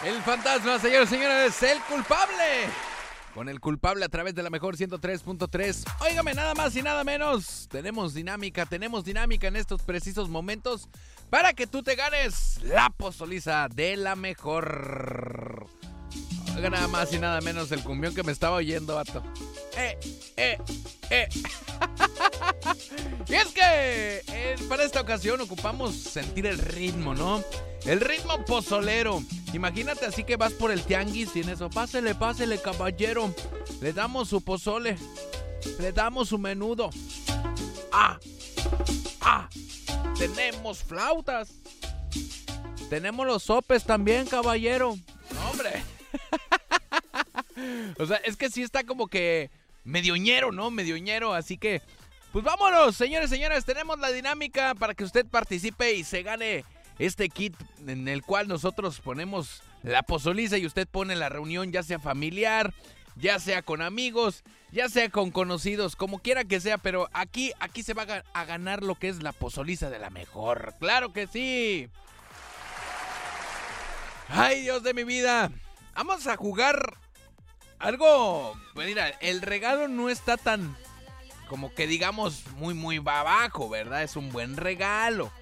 El fantasma, señores y señores, el culpable. Con el culpable a través de la mejor 103.3. Óigame, nada más y nada menos. Tenemos dinámica en estos precisos momentos para que tú te ganes la pozoliza de la mejor. Oiga, nada más y nada menos el cumbión que me estaba oyendo, vato. Y es que para esta ocasión ocupamos sentir el ritmo, ¿no? El ritmo pozolero. Imagínate así que vas por el tianguis y en eso, pásele, caballero. Le damos su pozole, le damos su menudo. Tenemos flautas. Tenemos los sopes también, caballero. No, hombre. O sea, es que sí está como que medioñero, ¿no? Medioñero, así que pues vámonos, señores, señoras. Tenemos la dinámica para que usted participe y se gane este kit en el cual nosotros ponemos la pozoliza y usted pone la reunión, ya sea familiar, ya sea con amigos, ya sea con conocidos, como quiera que sea, pero aquí se va a ganar lo que es la pozoliza de la mejor. ¡Claro que sí! ¡Ay, Dios de mi vida! Vamos a jugar algo. Pues mira, el regalo no está tan como que digamos muy bajo, ¿verdad? Es un buen regalo.